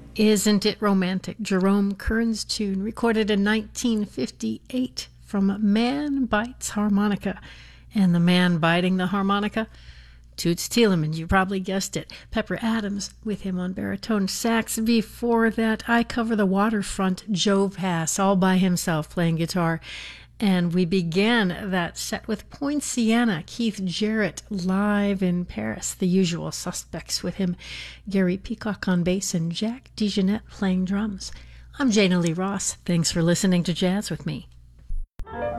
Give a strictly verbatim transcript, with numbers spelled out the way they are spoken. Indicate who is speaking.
Speaker 1: Isn't It Romantic? Jerome Kern's tune, recorded in nineteen fifty-eight from Man Bites Harmonica. And the man biting the harmonica? Toots Thielemans, you probably guessed it. Pepper Adams with him on baritone sax. Before that, I Cover the Waterfront, Joe Pass, all by himself playing guitar. And we began that set with Poinciana, Keith Jarrett live in Paris, the usual suspects with him, Gary Peacock on bass and Jack DeJohnette playing drums. I'm Jana Lee Ross. Thanks for listening to Jazz with me.